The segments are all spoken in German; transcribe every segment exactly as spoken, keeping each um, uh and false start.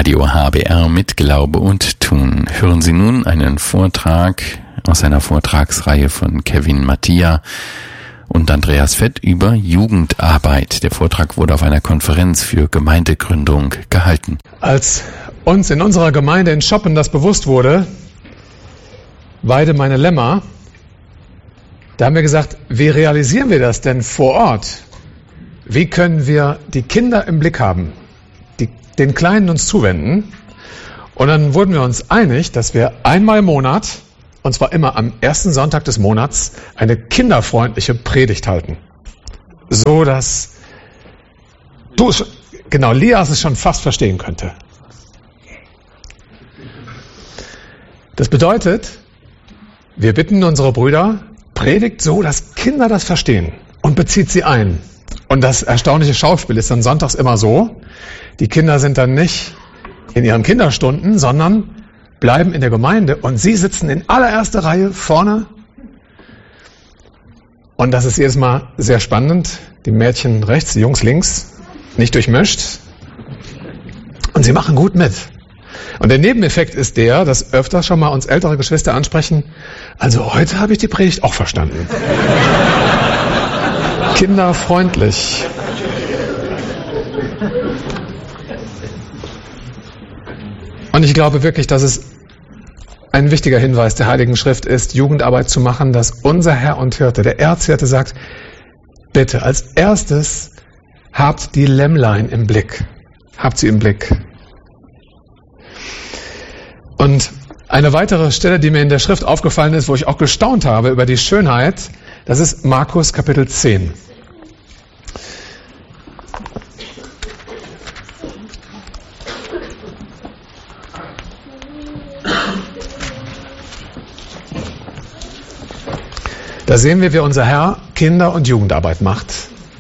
Radio H B R mit Glaube und Tun. Hören Sie nun einen Vortrag aus einer Vortragsreihe von Kevin Mattia und Andreas Fett über Jugendarbeit. Der Vortrag wurde auf einer Konferenz für Gemeindegründung gehalten. Als uns in unserer Gemeinde in Schoppen das bewusst wurde, weide meine Lämmer, da haben wir gesagt, wie realisieren wir das denn vor Ort? Wie können wir die Kinder im Blick haben, die, den Kleinen uns zuwenden? Und dann wurden wir uns einig, dass wir einmal im Monat, und zwar immer am ersten Sonntag des Monats, eine kinderfreundliche Predigt halten. So, dass du, genau, Lias es schon fast verstehen könnte. Das bedeutet, wir bitten unsere Brüder, predigt so, dass Kinder das verstehen und bezieht sie ein. Und das erstaunliche Schauspiel ist dann sonntags immer so, die Kinder sind dann nicht in ihren Kinderstunden, sondern bleiben in der Gemeinde und sie sitzen in allererster Reihe vorne. Und das ist jedes Mal sehr spannend. Die Mädchen rechts, die Jungs links, nicht durchmischt. Und sie machen gut mit. Und der Nebeneffekt ist der, dass öfter schon mal uns ältere Geschwister ansprechen, also heute habe ich die Predigt auch verstanden. Kinderfreundlich. Und ich glaube wirklich, dass es ein wichtiger Hinweis der Heiligen Schrift ist, Jugendarbeit zu machen, dass unser Herr und Hirte, der Erzhirte, sagt, bitte als erstes habt die Lämmlein im Blick. Habt sie im Blick. Und eine weitere Stelle, die mir in der Schrift aufgefallen ist, wo ich auch gestaunt habe über die Schönheit, das ist Markus Kapitel zehn. Da sehen wir, wie unser Herr Kinder- und Jugendarbeit macht.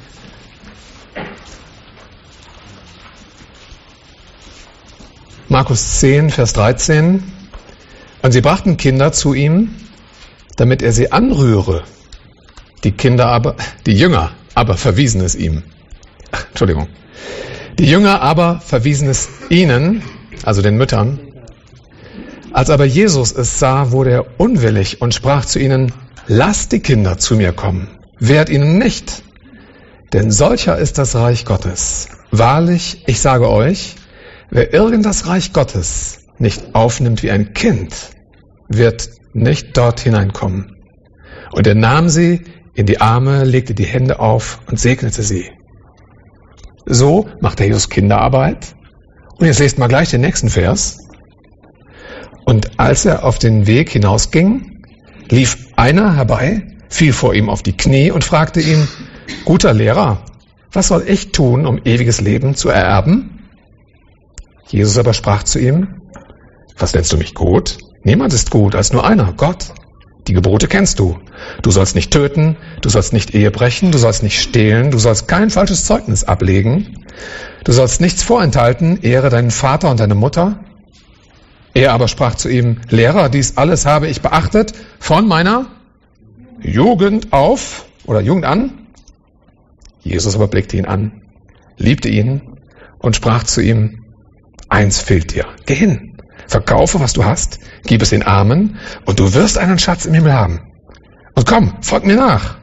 Markus zehn, Vers dreizehn. Und sie brachten Kinder zu ihm, damit er sie anrühre. Die Kinder aber, die Jünger aber verwiesen es ihm. Ach, Entschuldigung. Die Jünger aber verwiesen es ihnen, also den Müttern. Als aber Jesus es sah, wurde er unwillig und sprach zu ihnen, lasst die Kinder zu mir kommen, wehrt ihnen nicht, denn solcher ist das Reich Gottes. Wahrlich, ich sage euch, wer irgend das Reich Gottes nicht aufnimmt wie ein Kind, wird nicht dort hineinkommen. Und er nahm sie in die Arme, legte die Hände auf und segnete sie. So macht der Jesus Kinderarbeit. Und jetzt lest mal gleich den nächsten Vers. Und als er auf den Weg hinausging, lief einer herbei, fiel vor ihm auf die Knie und fragte ihn, guter Lehrer, was soll ich tun, um ewiges Leben zu ererben? Jesus aber sprach zu ihm, was nennst du mich gut? Niemand ist gut, als nur einer, Gott. Die Gebote kennst du. Du sollst nicht töten, du sollst nicht Ehe brechen, du sollst nicht stehlen, du sollst kein falsches Zeugnis ablegen, du sollst nichts vorenthalten, ehre deinen Vater und deine Mutter. Er aber sprach zu ihm, Lehrer, dies alles habe ich beachtet von meiner Jugend auf oder Jugend an. Jesus aber blickte ihn an, liebte ihn und sprach zu ihm, eins fehlt dir, geh hin, verkaufe, was du hast, gib es den Armen und du wirst einen Schatz im Himmel haben. Und komm, folg mir nach.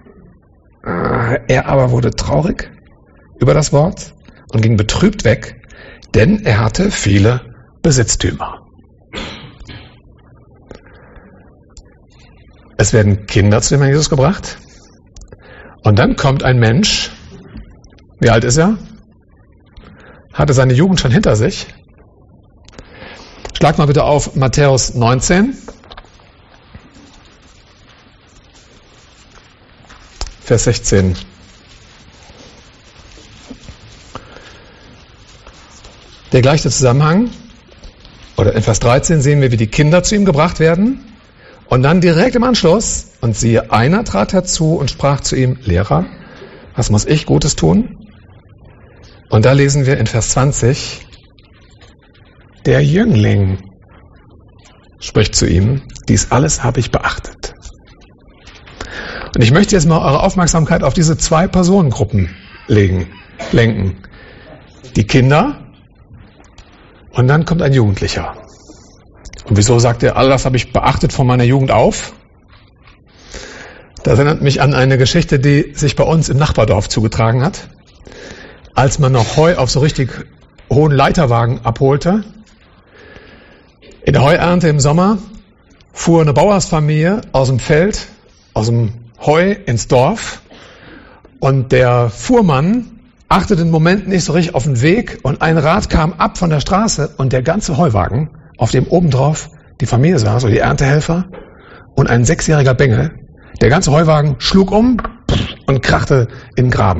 Er aber wurde traurig über das Wort und ging betrübt weg, denn er hatte viele Besitztümer. Es werden Kinder zu dem Herrn Jesus gebracht und dann kommt ein Mensch, wie alt ist er? Hatte seine Jugend schon hinter sich. Schlag mal bitte auf Matthäus neunzehn, Vers sechzehn. Der gleiche Zusammenhang, oder in Vers dreizehn sehen wir, wie die Kinder zu ihm gebracht werden. Und dann direkt im Anschluss, und siehe, einer trat herzu und sprach zu ihm, Lehrer, was muss ich Gutes tun? Und da lesen wir in Vers zwanzig, der Jüngling spricht zu ihm, dies alles habe ich beachtet. Und ich möchte jetzt mal eure Aufmerksamkeit auf diese zwei Personengruppen legen, lenken. Die Kinder Und dann kommt ein Jugendlicher. Und wieso sagt er, all das habe ich beachtet von meiner Jugend auf? Das erinnert mich an eine Geschichte, die sich bei uns im Nachbardorf zugetragen hat. Als man noch Heu auf so richtig hohen Leiterwagen abholte, in der Heuernte im Sommer, fuhr eine Bauersfamilie aus dem Feld, aus dem Heu ins Dorf. Und der Fuhrmann achtete im Moment nicht so richtig auf den Weg und ein Rad kam ab von der Straße und der ganze Heuwagen, auf dem obendrauf die Familie saß, oder die Erntehelfer und ein sechsjähriger Bengel, der ganze Heuwagen schlug um und krachte in den Graben.